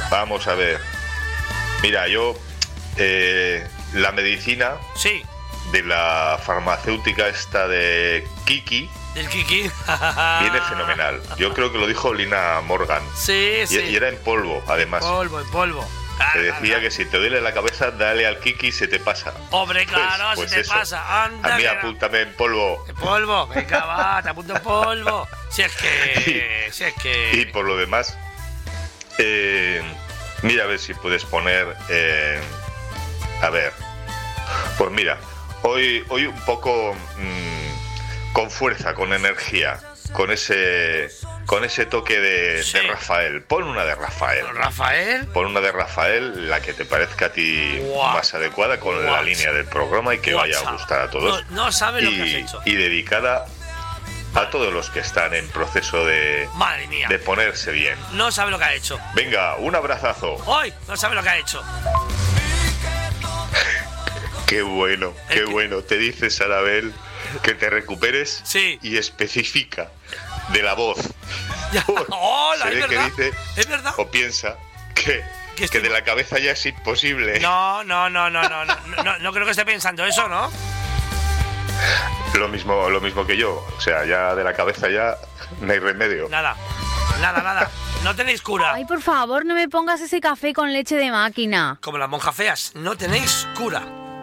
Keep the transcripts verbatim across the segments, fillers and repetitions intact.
Vamos a ver. Mira, yo... Eh, la medicina... Sí. De la farmacéutica esta de Kiki... Del Kiki. Viene fenomenal. Yo creo que lo dijo Lina Morgan. Sí, y, sí. Y era en polvo, además. Polvo, en polvo. Ah, te decía ah, que si te duele la cabeza, dale al Kiki y se te pasa. Hombre, claro, pues, pues se te eso. pasa. Anda, a mí apúntame en polvo. En polvo, venga, va, te apunto en polvo. Si es que... y, si es que... Y por lo demás, eh, mira a ver si puedes poner... Eh, a ver, pues mira, hoy, hoy un poco... Mmm, con fuerza, con energía, con ese con ese toque de, sí. de Rafael. Pon una de Rafael. ¿Rafael? Pon una de Rafael, la que te parezca a ti wow. más adecuada con wow. la línea del programa y que wow. vaya a gustar a todos. No, no sabes lo que has hecho. Y dedicada a todos los que están en proceso de, Madre mía. de ponerse bien. No sabe lo que ha hecho. Venga, un abrazazo. ¡Ay! No sabe lo que ha hecho. Qué bueno, qué que... bueno. Te dice Sarabel que te recuperes sí. y especifica de la voz. Ya. Hola, se ve ¿es que verdad? dice ¿Es verdad? o piensa que, que, que de la cabeza ya es imposible. No, no, no, no, no, no, no, no creo que esté pensando eso, ¿no? Lo mismo, lo mismo que yo. O sea, ya de la cabeza ya no hay remedio. Nada, nada, nada. No tenéis cura. Ay, por favor, no me pongas ese café con leche de máquina. Como las monjas feas, no tenéis cura.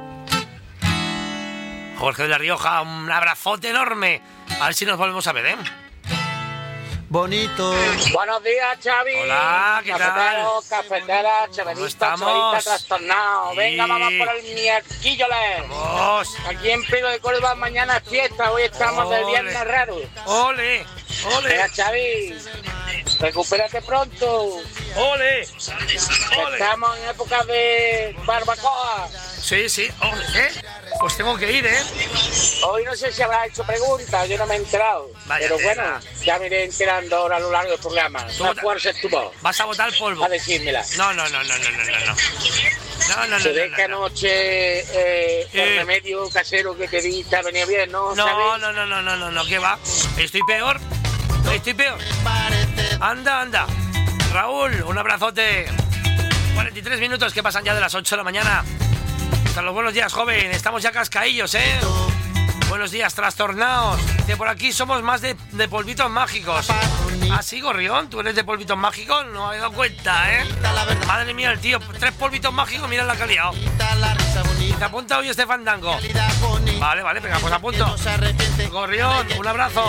Jorge de la Rioja, un abrazote enorme. A ver si nos volvemos a ver, ¿eh? Bonito. Buenos días, Xavi. Hola, ¿qué Cafetero, tal? cafetera, chavalista, chavalista trastornado. Sí. Venga, vamos por el miércoles. Vamos. Aquí en Priego de Córdoba mañana es fiesta. Hoy estamos Ole. del viernes raro. Ole, ole. Venga, Xavi, recupérate pronto. Ole, ole. Estamos en época de barbacoa. Sí, sí. Ole, ¿eh? Pues tengo que ir, ¿eh? Hoy no sé si habrá hecho preguntas, yo no me he enterado. Vaya pero tela. bueno, ya me iré enterando ahora a lo largo del programa. No fuerza tu voz. Vas a botar polvo. A decírmela. No, no, no, no, no, no, no. No, no, Se no, ve no, que no. anoche eh, Eh. el remedio casero que te di te venía bien, ¿no? No, ¿sabes? no, no, no, no, no, no, ¿qué va? Estoy peor. Estoy peor. Anda, anda. Raúl, un abrazote. cuarenta y tres minutos que pasan ya de las ocho de la mañana. Hasta los buenos días, joven. Estamos ya cascaillos, ¿eh? Buenos días, trastornados. De por aquí somos más de, de polvitos mágicos. ¿Ah, sí, Gorrión? ¿Tú eres de polvitos mágicos? No me he dado cuenta, ¿eh? Madre mía, el tío. Tres polvitos mágicos, mira la que ha liado. ¿Te apunta hoy este fandango? Vale, vale, venga, pues apunto. Gorrión, un abrazo.